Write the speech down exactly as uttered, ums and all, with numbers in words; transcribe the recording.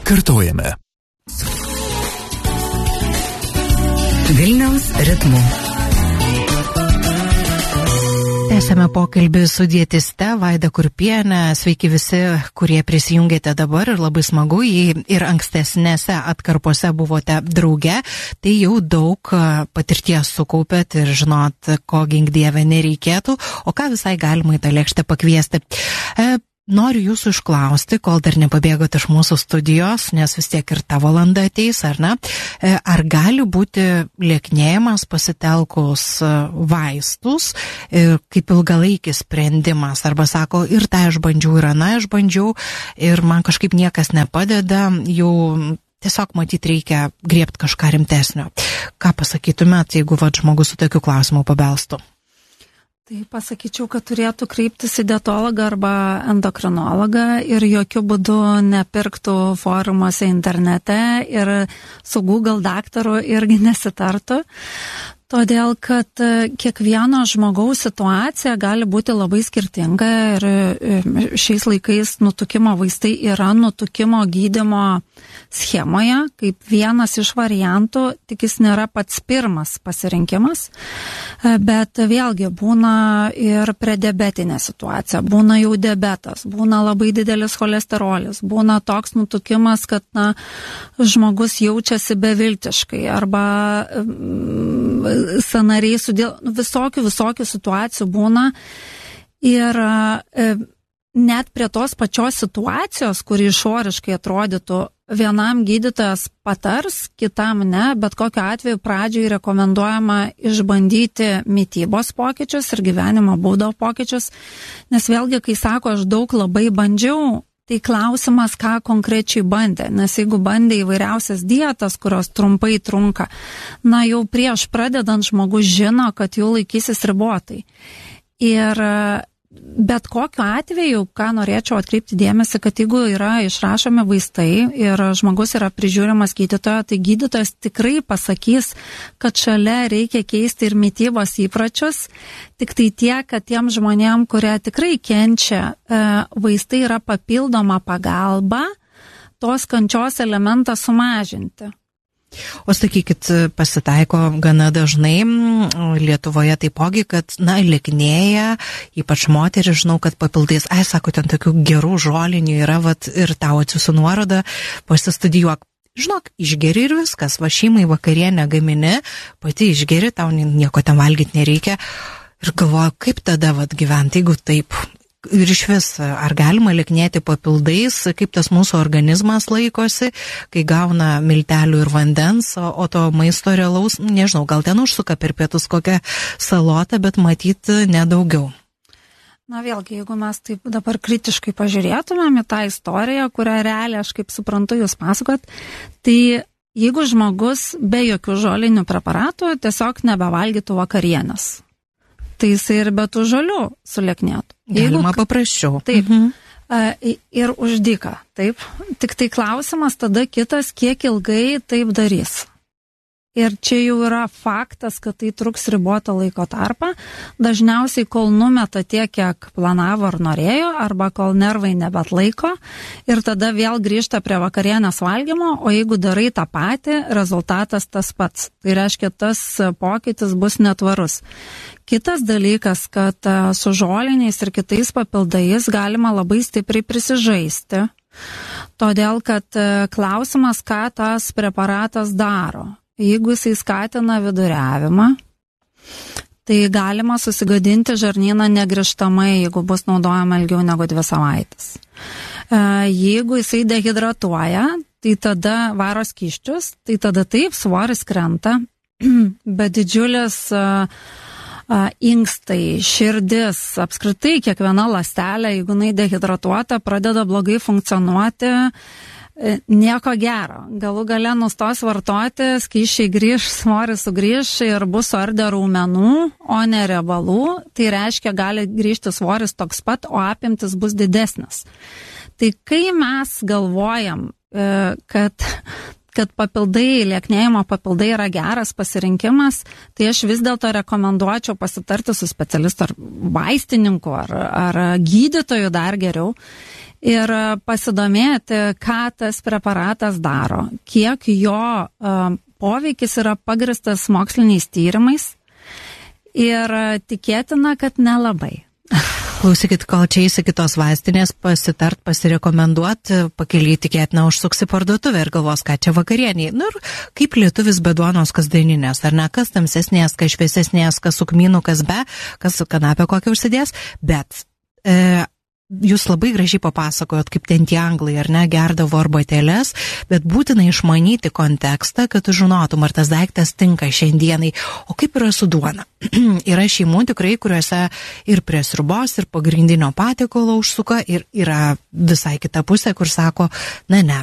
Kartojame. Vilniaus ritmu. Tęsame pokalbį su dietiste Vaida Kurpienė. Sveiki visi, kurie prisijungėte dabar ir labai smagu, jei ir ankstesnėse atkarpose buvote drauge, tai jau daug patirties sukaupėt ir žinot, ko gink dieve nereikėtų, o ką visai galima į tą lėkštę pakviesti. E, Noriu jūsų išklausti, kol dar nepabėgot iš mūsų studijos, nes vis tiek ir ta valanda ateis, ar ne? Ar gali būti lieknėjimas pasitelkus vaistus kaip ilgalaikis sprendimas? Arba sako, ir tą išbandžiau, ir aną išbandžiau, ir man kažkaip niekas nepadeda, jau tiesiog matyt reikia griebti kažką rimtesnio. Ką pasakytumėt, jeigu vat žmogus su tokiu klausimu pabelstų? Tai pasakyčiau, kad turėtų kreiptis į dietologą arba endokrinologą ir jokių būdų nepirktų forumuose internete ir su Google daktaru irgi nesitartų. Todėl, kad kiekvieno žmogaus situacija gali būti labai skirtinga ir šiais laikais nutukimo vaistai yra nutukimo gydymo schemoje, kaip vienas iš variantų, tik jis nėra pats pirmas pasirinkimas, bet vėlgi būna ir prediabetinė situacija, būna jau diabetas, būna labai didelis cholesterolis, būna toks nutukimas, kad na, žmogus jaučiasi beviltiškai arba sanariai sudėl, visokių, visokių situacijų būna ir e, net prie tos pačios situacijos, kuri išoriškai atrodytų, vienam gydytojas patars, kitam ne, bet kokiu atveju pradžiai rekomenduojama išbandyti mitybos pokyčius ir gyvenimo būdo pokyčius, nes vėlgi, kai sako, aš daug labai bandžiau, tai klausimas, ką konkrečiai bandė, nes jeigu bandė įvairiausias dietas, kurios trumpai trunka, na jau prieš pradedant žmogus žino, kad jau laikysis ribotai. Ir bet kokiu atveju, ką norėčiau atkreipti dėmesį, kad jeigu yra išrašomi vaistai ir žmogus yra prižiūrimas gydytojo, tai gydytojas tikrai pasakys, kad šalia reikia keisti ir mitybos įpročius, tik tai tiek, kad tiem žmonėm, kurie tikrai kenčia, vaistai yra papildoma pagalba, tos kančios elementą sumažinti. O sakykit, pasitaiko gana dažnai Lietuvoje taipogi, kad, na, lieknėja, ypač moteris, žinau, kad papildais, ai, sako, ten tokių gerų žolinių yra, vat, ir tau atsiųsiu nuorodą, pasistudijuok. Žinok, išgeri ir viskas, va šeimai vakarienę gamini, pati išgeri, tau nieko ten valgyti nereikia. Ir galvoju, kaip tada vat gyventi, jeigu taip. Ir iš vis, ar galima lieknėti papildais, kaip tas mūsų organizmas laikosi, kai gauna miltelių ir vandens, o, o to maisto realaus, nežinau, gal ten užsuka per pietus kokią salotą, bet matyt nedaugiau. Na vėlgi, jeigu mes taip dabar kritiškai pažiūrėtumėm į tą istoriją, kurią realiai, aš kaip suprantu, jūs pasakot, tai jeigu žmogus be jokių žolinių preparatų tiesiog nebevalgytų vakarienės, tai jisai ir be tų žolių sulieknėtų. Galima paprasčiau. Taip. Mhm. Ir už dyką, taip. Tik tai klausimas tada kitas, kiek ilgai taip darys. Ir čia jau yra faktas, kad tai truks ribotą laiko tarpą. Dažniausiai, kol numeta tiek, kiek planavo ar norėjo, arba kol nervai nebetlaiko, ir tada vėl grįžta prie vakarienės valgymo, o jeigu darai tą patį, rezultatas tas pats. Tai reiškia, tas pokytis bus netvarus. Kitas dalykas, kad su žoliniais ir kitais papildais galima labai stipriai prisižaisti, todėl kad klausimas, ką tas preparatas daro. Jeigu jisai skatina viduriavimą, tai galima susigadinti žarnyną negrįžtamai, jeigu bus naudojama ilgiau negu dvi savaitės. Jeigu jisai dehidratuoja, tai tada varo skysčius, tai tada taip svoris krenta, bet didžiulis inkstai, širdis, apskritai kiekviena ląstelė, jeigu jinai dehidratuota, pradeda blogai funkcionuoti, nieko gero. Galų gale nustos vartoti, skysčiai grįž, svoris sugrįž ir bus suardę raumenų, o ne riebalų. Tai reiškia, gali grįžti svoris toks pat, o apimtis bus didesnis. Tai kai mes galvojam, kad kad papildai, lieknėjimo papildai yra geras pasirinkimas, tai aš vis dėlto rekomenduočiau pasitarti su specialistu ar vaistininku ar, ar gydytoju dar geriau ir pasidomėti, ką tas preparatas daro, kiek jo poveikis yra pagrįstas moksliniais tyrimais ir tikėtina, kad nelabai. Klausykit, kol čia eisi kitos vaistinės, pasitart, pasirekomenduot, pakely tikėtina užsuksi parduotuvę ir galvos, ką čia vakarieniai. Nu ir kaip lietuvis be duonos kasdieninės, ar ne, kas tamsesnės, kas šviesesnės, kas su kmynu, kas be, kas kanapę kokią užsidės, bet e, jūs labai gražiai papasakojot, kaip ten tie anglai, ar ne, gerdavo arbatėles, bet būtina išmanyti kontekstą, kad tu žinotum, ar tas daiktas tinka šiandienai. O kaip yra su duona? Yra šeimų tikrai, kuriuose ir prie sriubos, ir pagrindinio patiekalo užsuka, ir yra visai kita pusė, kur sako, na ne,